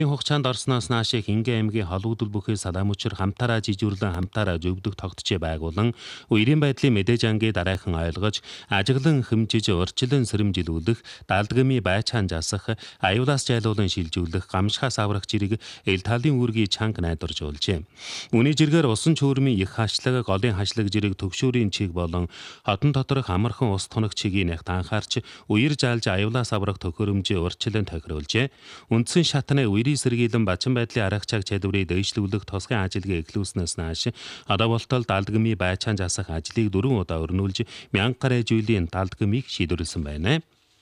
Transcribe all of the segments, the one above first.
Хугацаанд орсноос нааш Хингээ аймгийн холбогдол бүхий Салаамүчир хамтаараа жижүүрлэн хамтаараа зөвгдөх тогтчээ байгуулан үерийн байдлын мэдээж ангийн дараахан ойлгож ажиглан хэмжиж урьдчилан сэрэмжилүүлэх даалдгамын байцаан жасах аюулаас жайлуулан шилжүүлэх гамшихаас аврах жирэг эл талын үүргийн чанга найдваржуулжээ. Үүний жиргээр усан чөөрмийн их хашлаг, голын хашлаг жирэг төгшөөрийн чиг болон хотон доторх амархан ус тунах чигийг нягт анхаарч үер заалж аюулаас аврах төхөөрөмжийн урьдчилан тохируулжээ. Үндсэн шатны үерийн сэргийлэн бачин байдлын арга чаг чадварыг дэвшлүүлэх тусгай ажлыг эхлүүлснээс нааш одоо болтол даалдгамын байцаан жасах ажлыг 4 удаа өрнүүлж 1000 гаруй жилийн даалдгамыг шийдвэрлсэн байна.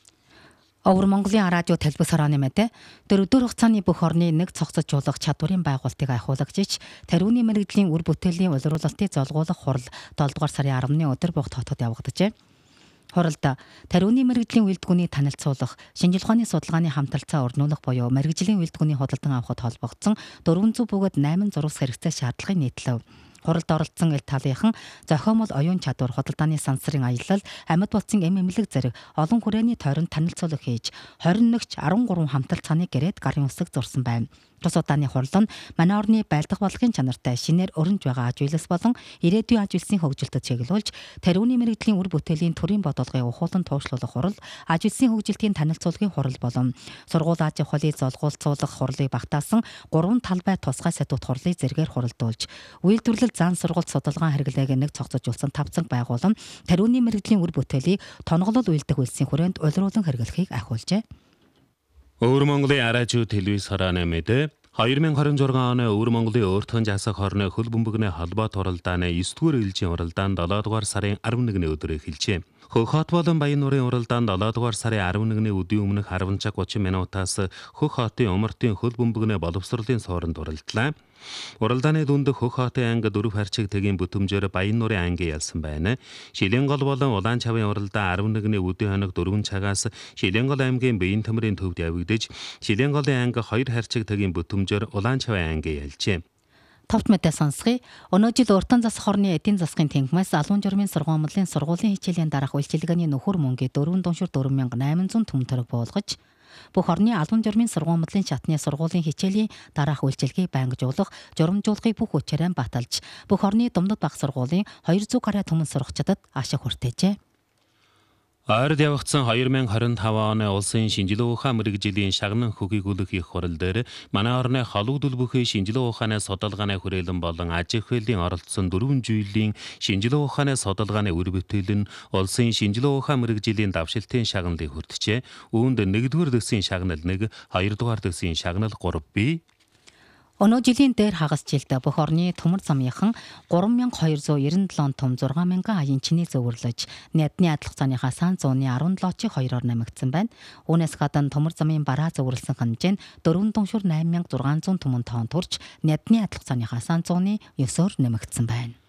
Өвөр Монголын радио телевиз хорооны мэдээ тэр өдөр хугацааны бүх орны нэг цогцож жуулах чадварын байгуулалтыг ахиулагчиж тариуны мэрэгжлийн үр бүтээлийн улируулалтыг золгуулах хурал 7 дугаар сарын 10-ны өдөр Бохт хотод явагджээ. Хуралд тариуны мэрэгжлийн үйлдвэрийг танилцуулах, шинжил ухааны судалгааны хамталцаа өрнүүлэх буюу мэрэгжлийн үйлдвэрийг худалдан авахд холбогдсон 400 бөгөөд 8 зурвас хэрэгцээ шаардлагыг нийтлэв. Хуралд оролцсон эл талынхан зохиомол оюун чадвар, худалдааны сансрын аялал, амьд бодсын эмэмлэг зэрэг олон хүрээний тойронд танилцуулга хийж 21-ч 13 хамталцааны гэрээд гарын үсэг зурсан байна. Тус удааны хурал нь манай орны байлдах бодлогын чанартай шинээр өрнж байгаа аж үйлс болон ирээдүйн аж үйлсийн хөгжилдөд чиглүүлж тариуны мэрэгжлийн үр бүтээлийн төрийн бодлогыг ухуулан туушлуулах хурал, аж үйлсийн хөгжилтийн танилцуулгын хурал болон сургууль аж ахуйлыг золгуулцуулах хурлыг багтаасан 3 талбай тусгай сэтгүүт хурлыг зэргээр хуралдуулж, үйлдвэрлэл зан сургалт судалгаан хэрэглээг нэг цогцолжуулсан 5 цаг байгуулан тариуны мэрэгжлийн үр бүтээлийг тонголол үйлдэх үйлсийн хүрээнд улируулан хэрэглэхийг ахиулжээ. Өвөр Монголын радио телевиз хорооны мэдээ 2026 оны Өвөр Монголын өөртгөн засаг хорны хөл бөмбөгний холбоот уралдааны 9-р ээлжийн уралдаанд 7 дугаар сарын 11-ний өдөр эхэлжээ. Хөх хот болон Баян нуурын уралдаанд 7 дугаар сарын 11-ний өдийн өмнөх 10 цаг 30 минутаас Хөх хотын умартын хөл бөмбөгний боловсролын суурьнд уралдлаа. Уралдааны дунд Хөх хотын анги 4 харчиг тэгийн бүтэмжээр Баян нуурын анги ялсан байна. Шилэнгол болон Улаан чавын уралдаан 11-ний өдийн хоног 4 цагаас Шилэнгол аймгийн Бэйн төмрийн төвд явагдаж, Шилэнголын анги 2 харчиг тэгийн бүтэмжээр Улаан чавын анги ялжээ. Товт мэдээ сонсгоё. Өнөө жил уртан засах хорны эдийн засгийн тэнгмээс алуун журмын сургуулийн сургуулийн хичээлийн дараах үйлчилгээний нөхөр мөнгө 4 дуншир 4800 түмэн төгрөг буулгаж, бүх орны алуун журмын сургуулийн шатны сургуулийн хичээлийн дараах үйлчилгээг байнгажуулах, журамжуулахыг бүх хүчээрээ баталж, бүх орны думдад баг сургуулийн 200 гаруй түмэн сурагчдад ашиг хүртээжээ. Ойрд явагдсан 2025 оны улсын шинжилгээ ухаан мэрэгжлийн шагнан хөгжүүлэх их хурал дээр манай орны холбогдол бүхий шинжилгээ ухааны судалгааны хүрээлэн болон аж ахуйлын оролцсон 4 жилийн шинжилгээ ухааны судалгааны үр бүтээл нь улсын шинжилгээ ухаан мэрэгжлийн давшилтын шагналыг хүртжээ. Үүнд 1-р дэгсийн шагнал 1, 2-р дэгсийн шагнал 3 бий. Өнөө жилийн дээр хагас жилд бүх орны төмөр замынхан 3297 том 6000 аян чиний зөвөрлөж, найдны адилхан цааныхаа сан зууны 17-ыг 2-оор нэмэгдсэн байна. Үүнээс гадна төмөр замын бараа зөвөрлсөн хэмжээ нь 4 дуншир 8600 түмэн тоон төрж, найдны адилхан цааныхаа сан зууны 9-оор нэмэгдсэн байна.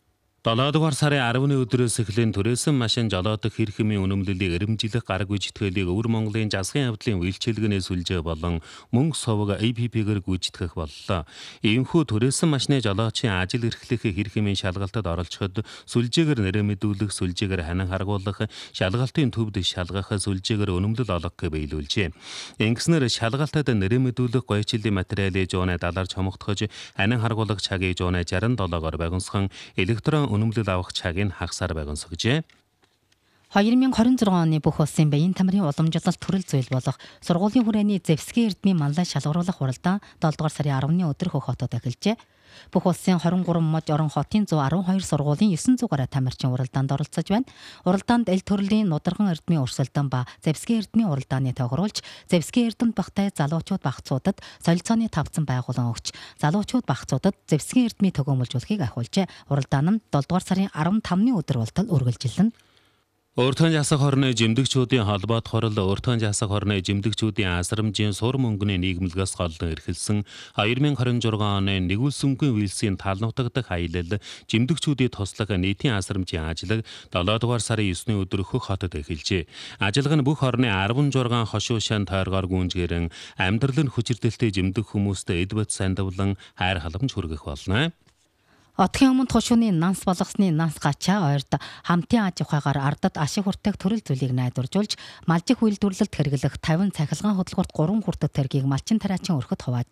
7 дугаар сарын 10-ны өдрөөс эхлэн түрээсэн машин жолоодох хэрэг хэмээн үнэмлэлийг эрэмжлэх гараг гүйцэтгэлийг Өвөр Монголын жазгын явдлын үйлчилгээний сүлжээ болон мөнгө суваг APP-гээр гүйцэтгэх боллоо. Иймхүү түрээсэн машины жолоочийн ажил эрхлэх хэрэг хэмээн шалгалтад оролцоход сүлжээгээр нэрэ мэдүүлэх, сүлжээгээр ханин харгуулах, шалгалтын төвд шалгах, сүлжээгээр үнэмлэл олох гэж биелүүлжээ. Ингэснээр шалгалтад нэрэ мэдүүлэх гоёчлын материалыг жууны далаар чомогтгож, ханин харгуулах цагийг жууны 67-оор багонсхон электрон үнэмлэл авах цагийг хагасаар багонсгожээ. 2026 оны бүх улсын Баян тамирын уламжлалт төрөл зүйл болох сургуулийн хүрээний Зевсгийн эрдмийн манлай шалгаруулах хуралдаан 7 дугаар сарын 10-ны өдөр Хөх хотод эхэлжээ. Бүх улсын 23 мод орон хотын 112 сургуулийн 900 гаруй тамирчин уралдаанд оролцож байна. Уралдаанд эл төрлийн нударган эрдмийн өрсөлдөөн ба Зевсгийн эрдмийн уралдааны тохируулж, Зевсгийн эрдэмт багтай залуучууд багцуудад солилцооны тавцан байгуулан өгч, залуучууд багцуудад Зевсгийн эрдмийн төгөөмөлжүүлэхийг ахиулжээ. Уралдаан нь 7 дугаар сарын 15-ны өдөр болтол үргэлжилнэ. Өөртгөн засаг хорны жимдэгчүүдийн холбоот хурал өөртгөн засаг хорны жимдэгчүүдийн асрамжийн сур мөнгөний нийгэмлэгээс голлон эрхэлсэн 2026 оны нэгүүлсэнгүй үйлсийн тал нутагдах аялал жимдэгчүүдийн туслах нийтийн асрамжийн ажил 7 дугаар сарын 9-ний өдөр Хөх хотод эхэлжээ. Ажиллага нь бүх орны 16 хошуушаан тойргоор гүнжгэрэн амьдрал нь хүчирдэлтэй жимдэх хүмүүст эд бод сандвлан хайр халамж хүргэх болно. Отгийн өмнө тушууны нанс болгосны нанс гачаа ойрд хамтын аж ахуйгаар ардад ашиг хүртэх төрөл зүйлийг найдваржуулж, малжих үйлдвэрлэлд хэрэглэх 50 цахилгаан хөдөлгөөрт 3 хүртэлт тэргийг малчин тариачин өрхөд хувааж,